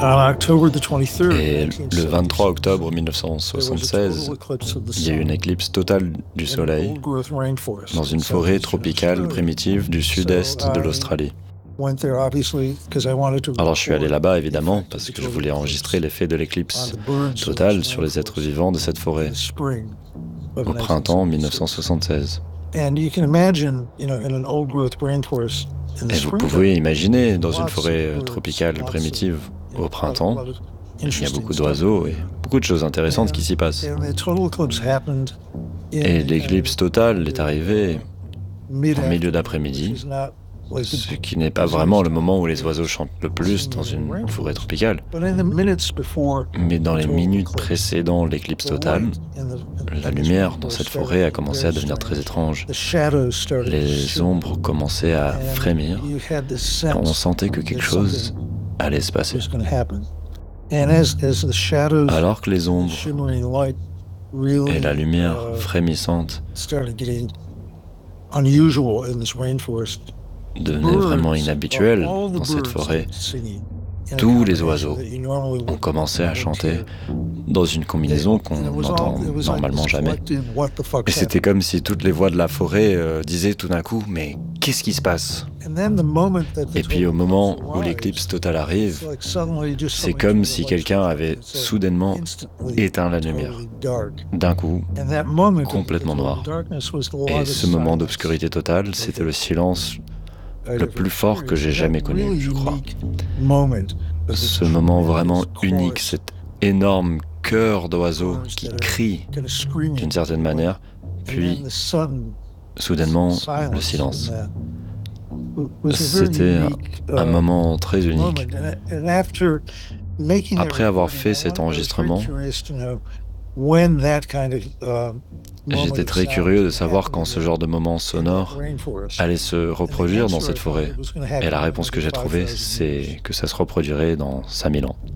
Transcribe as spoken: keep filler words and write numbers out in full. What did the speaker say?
Et le vingt-trois octobre mille neuf cent soixante-seize, il y a eu une éclipse totale du Soleil dans une forêt tropicale primitive du sud-est de l'Australie. Alors je suis allé là-bas évidemment parce que je voulais enregistrer l'effet de l'éclipse totale sur les êtres vivants de cette forêt au printemps mille neuf cent soixante-seize. Et vous pouvez imaginer dans une forêt tropicale primitive au printemps, il y a beaucoup d'oiseaux et beaucoup de choses intéressantes qui s'y passent. Et l'éclipse totale est arrivée en milieu d'après-midi, ce qui n'est pas vraiment le moment où les oiseaux chantent le plus dans une forêt tropicale. Mais dans les minutes précédant l'éclipse totale, la lumière dans cette forêt a commencé à devenir très étrange. Les ombres commençaient à frémir et on sentait que quelque chose allait se passer. Alors que les ombres et la lumière frémissante devenaient vraiment inhabituelles dans cette forêt, tous les oiseaux ont commencé à chanter dans une combinaison qu'on n'entend normalement jamais. Et c'était comme si toutes les voix de la forêt euh, disaient tout d'un coup « Mais qu'est-ce qui se passe ?» Et puis au moment où l'éclipse totale arrive, c'est comme si quelqu'un avait soudainement éteint la lumière. D'un coup, complètement noir. Et ce moment d'obscurité totale, c'était le silence le plus fort que j'ai jamais connu, je crois. Ce moment vraiment unique, cet énorme chœur d'oiseaux qui crie d'une certaine manière, puis soudainement le silence. C'était un, un moment très unique. Après avoir fait cet enregistrement, j'étais très curieux de savoir quand ce genre de moment sonore allait se reproduire dans cette forêt. Et la réponse que j'ai trouvée, c'est que ça se reproduirait dans cinq mille ans.